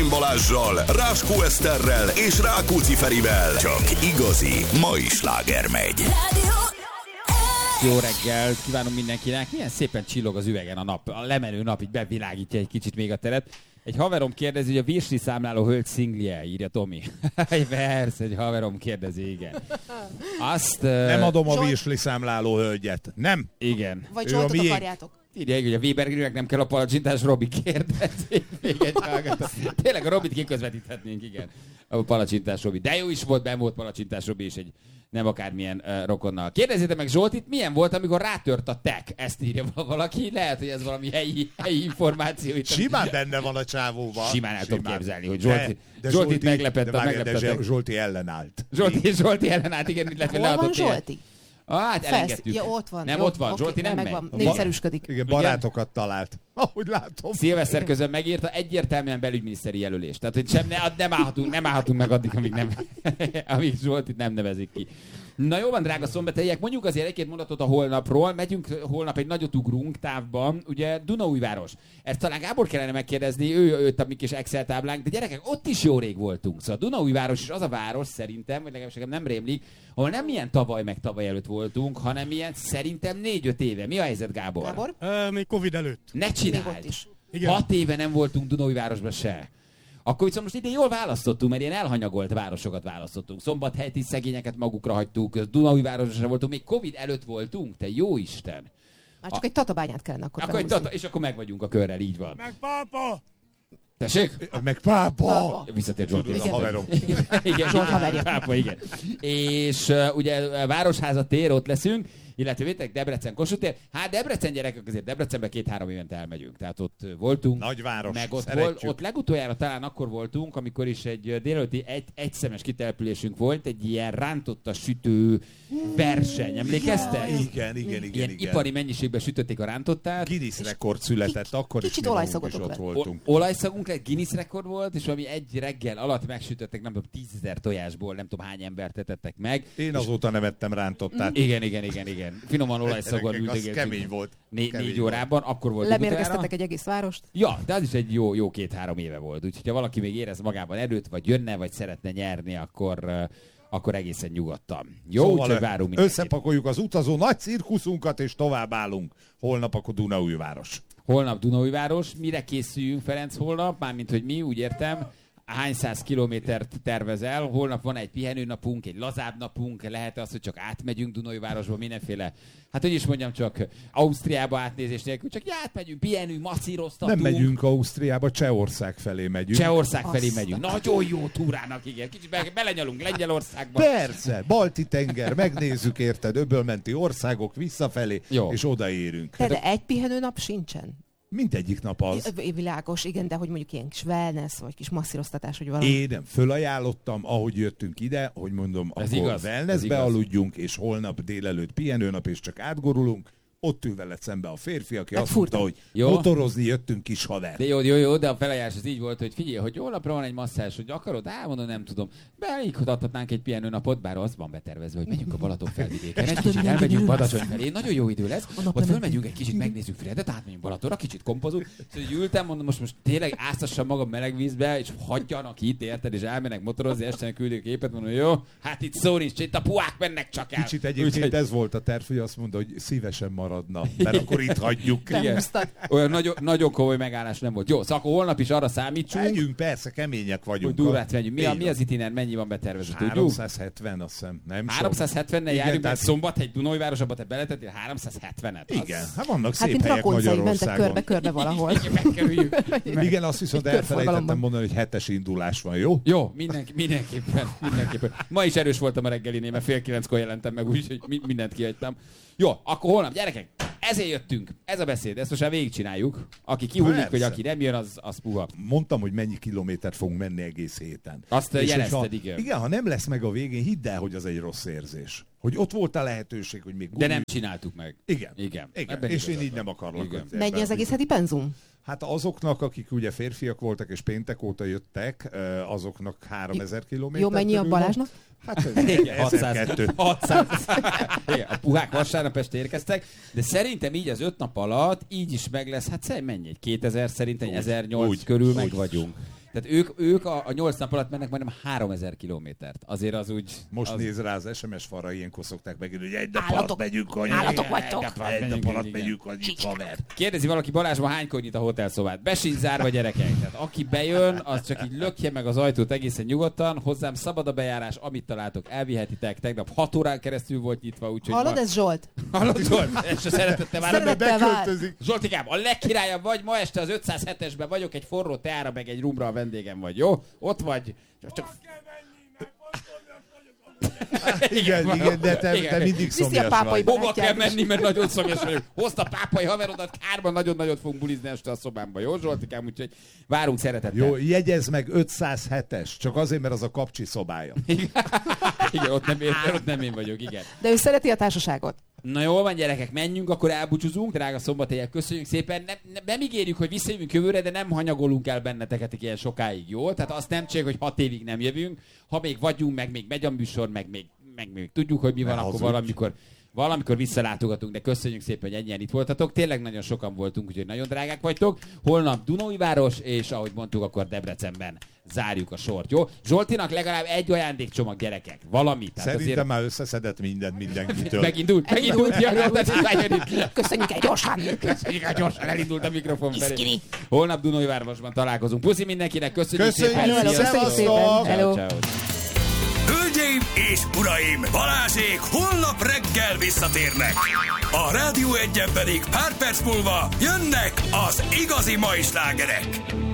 Balázssal, Ráskó Eszterrel és Rákóczi Ferivel. Csak igazi mai sláger megy. Jó reggel, kívánom mindenkinek. Milyen szépen csillog az üvegen a nap. A lemenő nap így bevilágítja egy kicsit még a teret. Egy haverom kérdezi, hogy a virsli számláló hölgy szinglie, írja Tomi. Persze, egy haverom kérdezi, igen. Azt... Nem adom a virsli számláló hölgyet. Nem. Igen. Vagy Zsoltot akarjátok. Írják, hogy a Webergrinek nem kell a palacsintás, Robi kérdezi. Tényleg a Robit kiközvetíthetnénk, igen. A palacsintás Robi. De jó is volt, benn volt palacsintás Robi és egy nem akármilyen rokonnal. Kérdezzétek meg Zsoltit, milyen volt, amikor rátört a tech? Ezt írja valaki. Lehet, hogy ez valami helyi információ. Itt simán benne van a csávóban. Simán el tudom képzelni, hogy Zsoltit meglepett. Zsolti ellenállt. Zsolti ellenállt, igen, illetve leadott Zsolti? Hát elengedtük. Ja, ott van. Nem, jó, ott van. Okay, Zsolti nem megvan. megy. Népszerűsködik. Igen, barátokat talált. Ahogy látom. Szilveszter közben megírta egyértelműen belügyminiszteri jelölést. Tehát, hogy nem állhatunk meg addig, amíg Zsoltit nem nevezik ki. Na jó van, drága szombathelyiek, mondjuk azért egy-két mondatot a holnapról. Megyünk holnap egy nagyot ugrunk távban, ugye Dunaújváros. Ezt talán Gábor kellene megkérdezni, ő a mi kis Excel táblánk, de gyerekek, ott is jó rég voltunk. Szóval Dunaújváros is az a város szerintem, vagy legalábbis nem rémlik, ahol nem milyen tavaly meg tavaly előtt voltunk, hanem milyen szerintem 4-5 éve. Mi a helyzet, Gábor? Gábor? Még Covid előtt. Ne csináld! Is. 6 éve nem voltunk Dunaújvárosban se. Akkor viszont most idén jól választottunk, mert ilyen elhanyagolt városokat választottunk. Szombathelyt is szegényeket magukra hagytuk, Dunaújvárosra sem voltunk, még Covid előtt voltunk, te jó Isten! Már csak egy tatabányát kellene akkor és akkor meg vagyunk a körrel, így van. Meg pápa! Tessék? Meg pápa! Visszatért Zsolti. A haverom. Igen, Zsolt haverja. pápa, igen. És ugye Városháza tér, ott leszünk, illetve vétek Debrecen Kossuth tér. Hát Debrecen gyerekek, azért Debrecenbe 2-3 évente elmegyünk. Tehát ott voltunk. Nagyváros, meg ott legutoljára talán akkor voltunk, amikor is egy délelőtti egyszemes kitelepülésünk volt, egy ilyen rántotta sütő verseny. Emlékeztek? Igen. Ilyen ipari mennyiségben sütötték a rántottát. Guinness rekord született, akkor kicsit is olajszagotok ott lett. voltunk. Olajszagunk lett, Guinness rekord volt, és valami egy reggel alatt megsütöttek, nem tudom, 10 000 tojásból, nem tudom hány embert etettek meg. Én azóta nem ettem rántottát. Igen. Finoman olajszagon üldögéltünk. Kemény volt. 4 órában, akkor volt. Lemérgeztetek egy egész várost? Ja, de az is egy jó 2-3 éve volt. Úgyhogy ha valaki még érez magában erőt, vagy jönne, vagy szeretne nyerni, akkor egészen nyugodtan. Jó, szóval úgyhogy várunk mindenkit. Összepakoljuk az utazó nagy cirkuszunkat, és tovább állunk. Holnap akkor Dunaújváros. Holnap Dunaújváros. Mire készüljünk, Ferenc, holnap? Mármint, hogy mi, úgy értem. Hány száz kilométert tervezel? Holnap van egy pihenőnapunk, egy lazább napunk, lehet az, hogy csak átmegyünk Dunaújvárosba, mindenféle, hát hogy is mondjam, csak Ausztriába átnézés nélkül, csak átmegyünk, pihenünk, masszíroztatunk. Nem megyünk Ausztriába, Csehország felé megyünk. Csehország felé megyünk. Nagyon jó túrának, igen. Kicsit belenyalunk Lengyelországba. Persze, Balti-tenger, megnézzük, érted, öbölmenti országok visszafelé, jó. És odaérünk. De egy pihenőnap sincsen. Mindegyik nap az. Világos, igen, de hogy mondjuk ilyen kis wellness, vagy kis masszíroztatás, hogy valami. Én nem fölajánlottam, ahogy jöttünk ide, hogy mondom, ez akkor igaz, wellnessbe aludjunk, és holnap délelőtt pihenőnap, és csak átgurulunk. Ott ül veled szembe a férfi, aki azt mondta, hogy motorozni jöttünk, kis haver. De jó, de a felajánlás az így volt, hogy figyelj, hogy holnapra van egy masszázs, hogy akarod, mondom, nem tudom. Beikhatathatnánk egy pihenőnapot, bár az van betervezve, hogy megyünk a Balaton felvidéken. Egy kicsit elmegyünk Badacsony felé, nagyon jó idő lesz. Ott fölmegyünk egy kicsit, megnézzük Fredet, átmegyünk Balatonra, kicsit kompozunk. Szóval ültem, mondom, most tényleg áztassam magam meleg vízbe, és hagyjanak itt, érted, és elmennek motorozni, este küldjük képet, mondom, jó, hát itt szó nincs, itt a puák mennek csak el. Kicsit egyébként ez volt a terv, hogy azt mondta, hogy szívesen maradna, mert akkor itt hagyjuk. Olyan nagyon komoly megállás nem volt. Jó, szóval akkor holnap is arra számítsunk. Megyünk, persze, kemények vagyunk. Hogy durvát megyünk. Mi az itiner, mennyi van betervezve? 370, azt hiszem. Nem 370-nel járjuk, mert Szombathely Dunaújvárosba te beletettél 370-et. Igen, hát vannak szép helyek Magyarországon. Mentek körbe valahol. Igen, azt viszont elfelejtettem mondani, hogy 7-es indulás van, jó? Jó, mindenképpen. Ma is erős voltam a reggelinél, mert 8:30-kor jelentem meg, úgyhogy mindent kihagytam. Jó, akkor holnap, gyerekek, ezért jöttünk. Ez a beszéd, ezt most már végigcsináljuk. Aki kihullik, vagy aki nem jön, az puha. Mondtam, hogy mennyi kilométert fogunk menni egész héten. Azt jelezted, igen. Igen, ha nem lesz meg a végén, hidd el, hogy az egy rossz érzés. Hogy ott volt a lehetőség, hogy még... De nem csináltuk meg. Igen. És én így nem akarlak. Mennyi az egész heti penzum? Hát azoknak, akik ugye férfiak voltak és péntek óta jöttek, azoknak 3000 kilométer. Jó, mennyi a Balázsnak? Hát 600. A puhák vasárnap este érkeztek, de szerintem így az 5 nap alatt így is meg lesz, hát mennyi? 2000, szerintem 1008 körül meg vagyunk. Tehát ők a 8 nap alatt mennek majdnem 3000 kilométert. Azért az úgy... Most az... néz rá az SMS falra, ilyenkor szokták megírni, hogy egy nap Állatok. alatt megyünk annyi. Állatok vagytok. Egy nap alatt megyünk annyi, haver. Kérdezi valaki, Balázsban hánykor nyit a hotelszobát? Be sincs zárva, gyerekek. Tehát aki bejön, az csak így lökje meg az ajtót egészen nyugodtan. Hozzám szabad a bejárás, amit találtok, elvihetitek. Tegnap 6 órán keresztül volt nyitva, úgyhogy... Hallod, ez Zsolt? Hallod, Zsolt? És a szeretettel várom, hogy Beköltözik. Zsoltikám, a legkirályabb vagy, ma este az 507-esben vagyok, egy forró teára, meg egy rumra a vendégem vagy, jó? Ott vagy. Csak... Igen, de te mindig szomjas vagy. Hova kell menni, mert nagyon szomjas vagyok. Hozta pápai haverodat, 3 nagyon nagyot fogunk bulizni este a szobámba, jó Zsoltikám? Úgyhogy várunk szeretettel. Jó, jegyezz meg 507-es, csak azért, mert az a kapcsi szobája. Igen, ott nem én vagyok, igen. De ő szereti a társaságot. Na jól van, gyerekek, menjünk, akkor elbúcsúzunk. Drága szombathelyek, köszönjük szépen. Nem ígérjük, hogy visszajövünk jövőre, de nem hanyagolunk el benneteket ilyen sokáig, jó? Tehát azt nem csináljuk, hogy 6 évig nem jövünk. Ha még vagyunk, meg még megy a műsor, meg még tudjuk, hogy mi van, akkor valamikor visszalátogatunk, de köszönjük szépen, hogy ennyien itt voltatok. Tényleg nagyon sokan voltunk, úgyhogy nagyon drágák vagytok. Holnap Dunaújváros, és ahogy mondtuk, akkor Debrecenben zárjuk a sort, jó? Zsoltinak legalább egy ajándékcsomag, gyerekek. Valami. Szerintem már összeszedett mindenkitől. Megindult. Köszönjük egy gyorsan. Elindult a mikrofon felé. Holnap Dunaújvárosban találkozunk. Puszi mindenkinek, köszönjük szépen. Köszönjük szépen. Hello. Hölgyeim és uraim, Balázsék holnap reggel visszatérnek. A Rádió 1-en pedig pár perc múlva jönnek az igazi mai slágerek.